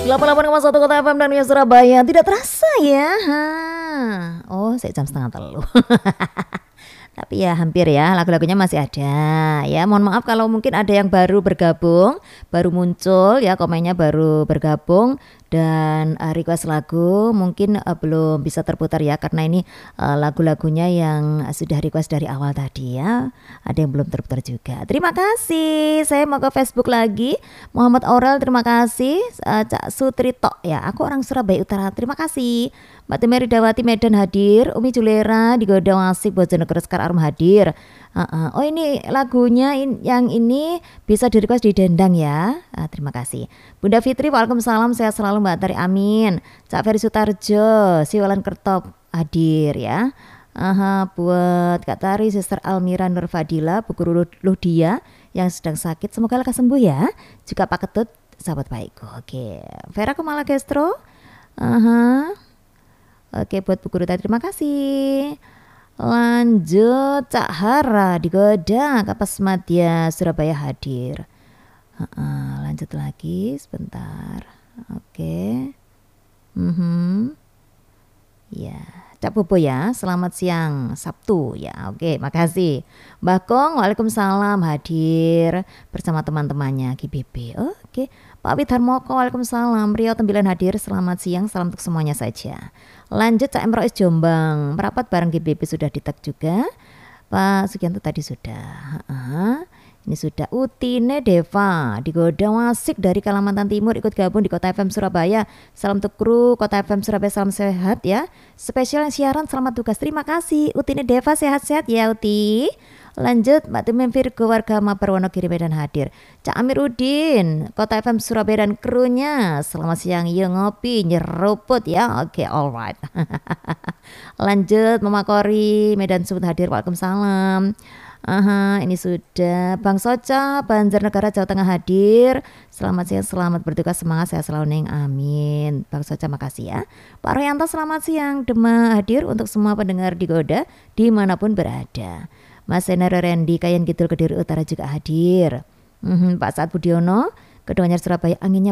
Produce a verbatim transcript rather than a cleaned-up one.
delapan puluh delapan koma satu Kota F M dan Ria Surabaya. Tidak terasa ya. Ha. Oh, saya jam setengah telu. Tapi ya hampir ya, lagu-lagunya masih ada ya. Mohon maaf kalau mungkin ada yang baru bergabung, baru muncul ya, komennya baru bergabung dan uh, request lagu mungkin uh, belum bisa terputar ya, karena ini uh, lagu-lagunya yang sudah request dari awal tadi ya. Ada yang belum terputar juga. Terima kasih. Saya mau ke Facebook lagi. Muhammad Aurel, terima kasih. uh, Cak Sutrito ya, aku orang Surabaya Utara. Terima kasih. Mbak Temeri Dawati Medan hadir, Umi Julera di Godang Asik Bojonegoro Sekar Arum hadir. Uh, uh. Oh ini lagunya in, yang ini bisa di request di Dendang ya. Uh, terima kasih. Bunda Fitri, waalaikumsalam, sehat selalu Mbak Tari, amin. Cak Ferry Sutarjo, Siwalan Kertop hadir ya. Aha, buat Kak Tari, Sister Almira Nur Fadila, Bu Guru Ludia yang sedang sakit, semoga lekas sembuh ya. Juga Pak Ketut, sahabat baikku. Oke, Vera Kumala Gestro. Aha. Oke, buat Bu Guru tadi terima kasih. Lanjut Cak Hara di Godang Kapas Madya Surabaya hadir. uh-uh, Lanjut lagi sebentar. Oke. Mhm. Ya, Cak Bobo ya, selamat siang Sabtu ya. Oke, makasih. Mbah Kong, waalaikumsalam hadir bersama teman-temannya G B B. Oke, Pak Widharmoko, waalaikumsalam. Rio Tembilan hadir, selamat siang, salam untuk semuanya saja. Lanjut Cak Emrois Jombang, merapat bareng G B B sudah di-tag juga. Pak Sugianto tadi sudah. Uh-huh. Ini sudah. Utine Deva di Godang Asik dari Kalimantan Timur ikut gabung di Kota F M Surabaya. Salam untuk kru Kota F M Surabaya, salam sehat ya. Spesial yang siaran, selamat tugas. Terima kasih Utine Deva, sehat-sehat ya Uti. Lanjut Mbak Timem Virgo warga Mabar Wonogiri Medan hadir. Cak Amir Udin Kota F M Surabaya dan krunya, selamat siang. Yuk ngopi nyeruput ya. Oke, okay, alright. Lanjut Mama Kori Medan Sumut hadir, waalaikumsalam. Aha, ini sudah. Bang Soca Banjarnegara Jawa Tengah hadir. Selamat siang, selamat bertugas, semangat, sehat selalu Neng, amin. Bang Soca makasih ya. Pak Royanto selamat siang, Dema hadir untuk semua pendengar di Goda dimanapun berada. Mas Senara Randy Kayan Kidul Kediri Utara juga hadir. hmm, Pak Saat Budiono Kedongan Surabaya, anginnya